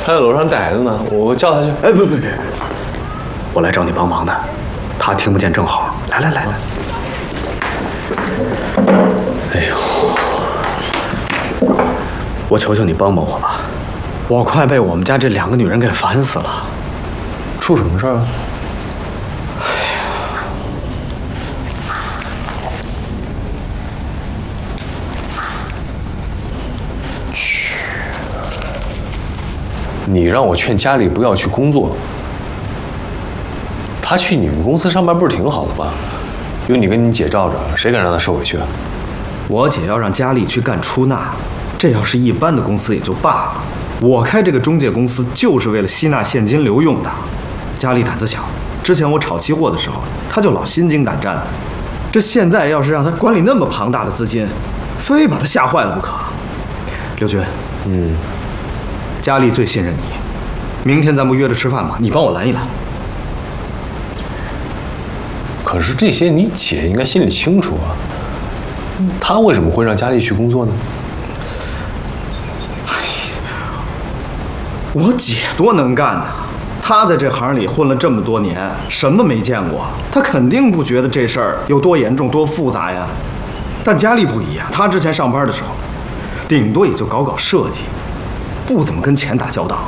他在楼上带孩子呢，我叫他去。 哎，不，我来找你帮忙的，他听不见正好。来。哎呦，我求求你帮帮我吧，我快被我们家这2个女人给烦死了。 出什么事儿了？你让我劝佳丽不要去工作，她去你们公司上班不是挺好的吗？有你跟你姐罩着，谁敢让她受委屈啊？ 我姐要让佳丽去干出纳，这要是一般的公司也就罢了，我开这个中介公司就是为了吸纳现金流用的。佳丽胆子小，之前我炒期货的时候，她就老心惊胆战的。这现在要是让她管理那么庞大的资金，非把她吓坏了不可。刘军，佳丽最信任你，明天咱不约着吃饭吗？你帮我拦一拦。 可是这些你姐应该心里清楚啊，她为什么会让佳丽去工作呢？ 我姐多能干呐！她在这行里混了这么多年，什么没见过，她肯定不觉得这事儿有多严重、多复杂呀。但佳丽不一样，她之前上班的时候，顶多也就搞设计，不怎么跟钱打交道。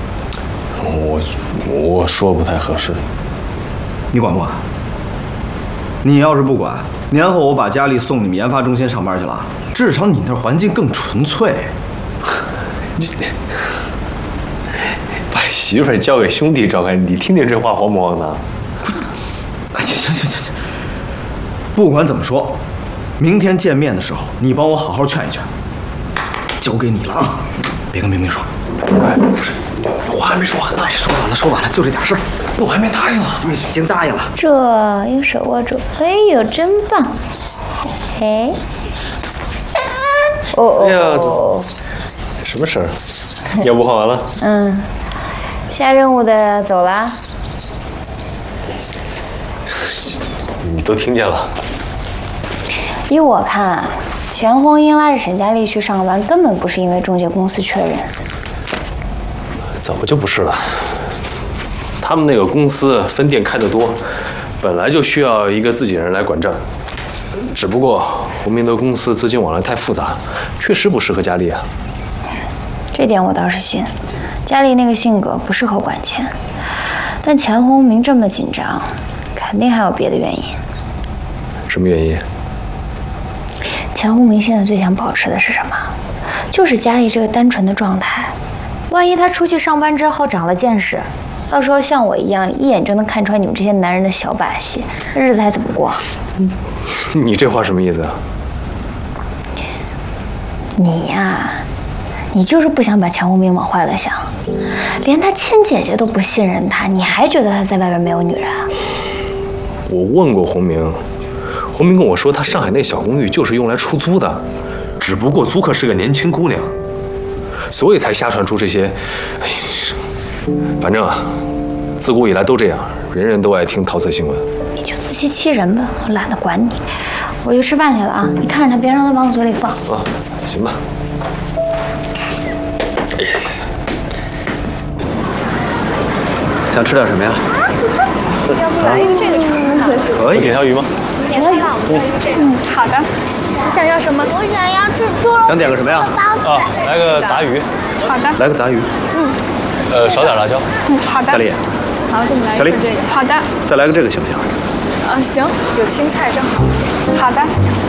我说不太合适。 你管不管？你要是不管，年后我把佳丽送你们研发中心上班去了，至少你那环境更纯粹。 你把媳妇儿交给兄弟照看，你听听这话荒不荒唐？ 行，不管怎么说，明天见面的时候，你帮我好好劝一劝。交给你了啊！别跟明明说。 哎，不是，话还没说完呢。 说完了，就这点事儿。 我还没答应呢。 已经答应了。 这用手握住，哎呦，真棒！嘿， 哎呀，什么事儿？要不换完了？ 下任务的走了。 你都听见了。 依我看，钱红英拉着沈佳丽去上班，根本不是因为中介公司缺人。 怎么就不是了？他们那个公司分店开得多，本来就需要一个自己人来管账。只不过洪明德公司资金往来太复杂，确实不适合佳丽啊。 这点我倒是信，佳丽那个性格不适合管钱。但钱红明这么紧张，肯定还有别的原因。 什么原因？ 钱红明现在最想保持的是什么？就是佳丽这个单纯的状态。万一她出去上班之后长了见识，到时候像我一样一眼就能看穿你们这些男人的小把戏，那日子还怎么过？ 你这话什么意思啊？ 你呀，你就是不想把钱红明往坏了想，连他亲姐姐都不信任他，你还觉得他在外边没有女人啊？ 我问过洪明，洪明跟我说，他上海那小公寓就是用来出租的，只不过租客是个年轻姑娘，所以才瞎传出这些。哎，反正啊，自古以来都这样，人人都爱听桃色新闻。 你就自欺欺人吧，我懒得管你，我去吃饭去了啊！你看着他，别让他往我嘴里放。 啊，行吧。哎呀，行。 想吃点什么呀？ 要不来一个这个肠的？ 可以。 点条鱼吗？ 点条鱼。 好的。你想要什么？ 我想要吃猪肉。 想点个什么呀？ 啊，来个杂鱼。 好的。 来个杂鱼。 少点辣椒。 好的。 佳丽。 好，给你来一个这个。好的。 再来个这个行不行？ 行，有青菜正好。好的。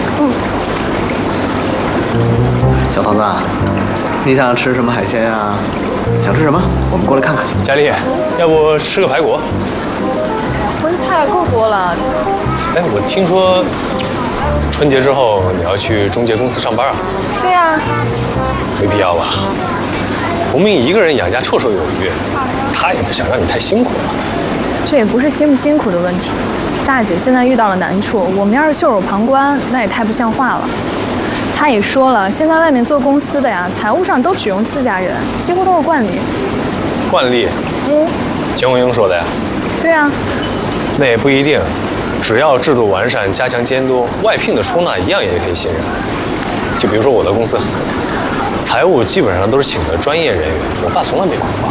小桃子，你想吃什么海鲜呀？想吃什么？我们过来看看。 佳丽，要不吃个排骨？ 荤菜够多了。 哎，我听说春节之后你要去中介公司上班啊？ 对啊。 没必要吧？洪明一个人养家绰绰有余，他也不想让你太辛苦了。 这也不是辛不辛苦的问题，大姐现在遇到了难处，我们要是袖手旁观，那也太不像话了。她也说了，现在外面做公司的呀，财务上都只用自家人，几乎都是惯例。 惯例？钱红英说的呀？ 对啊。 那也不一定，只要制度完善，加强监督，外聘的出纳一样也可以信任。就比如说我的公司，财务基本上都是请的专业人员，我爸从来没管过。